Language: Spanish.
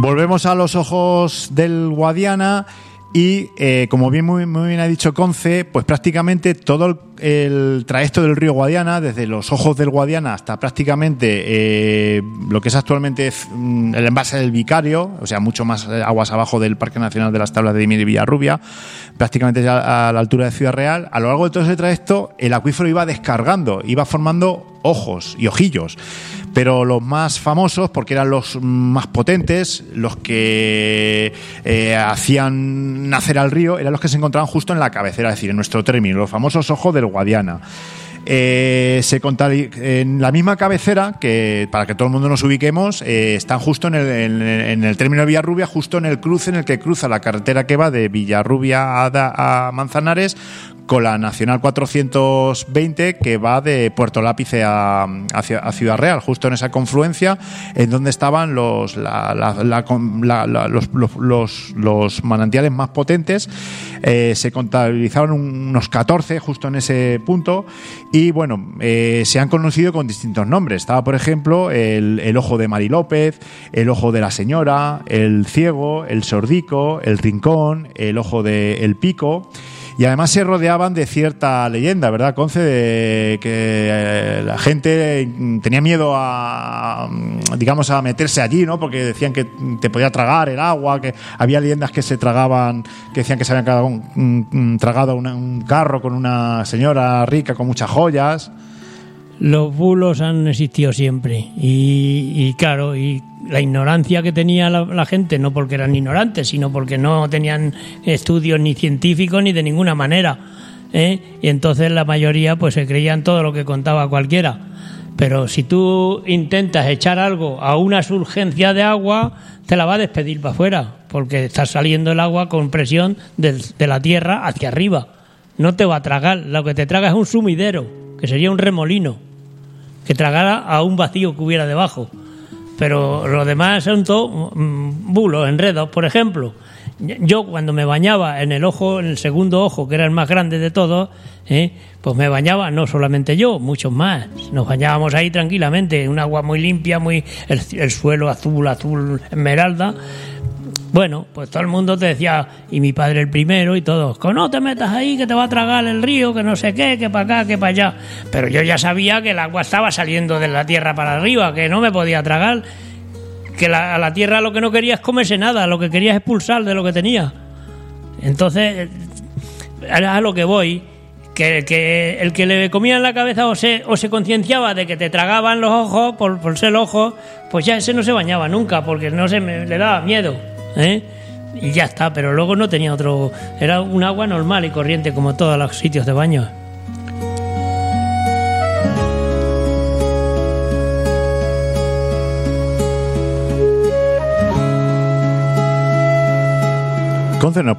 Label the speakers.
Speaker 1: Volvemos a los ojos del Guadiana y, como muy bien ha dicho Conce, pues prácticamente todo el trayecto del río Guadiana, desde los ojos del Guadiana hasta prácticamente lo que es actualmente el embalse del Vicario, o sea, mucho más aguas abajo del Parque Nacional de las Tablas de Dimir y Villarrubia, prácticamente ya a la altura de Ciudad Real. A lo largo de todo ese trayecto, el acuífero iba descargando, iba formando ojos y ojillos. Pero los más famosos, porque eran los más potentes, los que hacían nacer al río, eran los que se encontraban justo en la cabecera, es decir, en nuestro término, los famosos ojos del Guadiana. En la misma cabecera, que para que todo el mundo nos ubiquemos, están justo en el término de Villarrubia, justo en el cruce en el que cruza la carretera que va de Villarrubia a Manzanares, con la Nacional 420 que va de Puerto Lápice a Ciudad Real, justo en esa confluencia en donde estaban los manantiales más potentes. Se contabilizaron unos 14 justo en ese punto y bueno, se han conocido con distintos nombres. Estaba, por ejemplo, el ojo de Mari López, el ojo de la Señora, el ciego, el sordico, el rincón, el ojo de el pico. Y además se rodeaban de cierta leyenda, ¿verdad, Conce? De que la gente tenía miedo a meterse allí, ¿no? Porque decían que te podía tragar el agua, que había leyendas que se tragaban, que decían que se habían tragado un carro con una señora rica con muchas joyas.
Speaker 2: Los bulos han existido siempre y claro, y la ignorancia que tenía la gente, no porque eran ignorantes, sino porque no tenían estudios ni científicos ni de ninguna manera, y entonces la mayoría pues se creían todo lo que contaba cualquiera. Pero si tú intentas echar algo a una surgencia de agua, te la va a despedir para afuera, porque está saliendo el agua con presión de la tierra hacia arriba. No te va a tragar, lo que te traga es un sumidero, que sería un remolino, que tragara a un vacío que hubiera debajo. Pero lo demás son todos bulos, enredos. Por ejemplo, yo cuando me bañaba en el segundo ojo, que era el más grande de todos, pues me bañaba, no solamente yo, muchos más. Nos bañábamos ahí tranquilamente, un agua muy limpia, el suelo azul esmeralda. Bueno, pues todo el mundo te decía, y mi padre el primero y todos, que no te metas ahí, que te va a tragar el río, que no sé qué, que para acá, que para allá. Pero yo ya sabía que el agua estaba saliendo de la tierra para arriba, que no me podía tragar, que a la tierra lo que no quería es comerse nada, lo que quería es expulsar de lo que tenía. Entonces, a lo que voy, que el que le comía en la cabeza o se concienciaba de que te tragaban los ojos, por ser ojos, pues ya ese no se bañaba nunca, porque le daba miedo. Y ya está, pero luego no tenía otro, era un agua normal y corriente como todos los sitios de baño.
Speaker 1: Conce, ¿no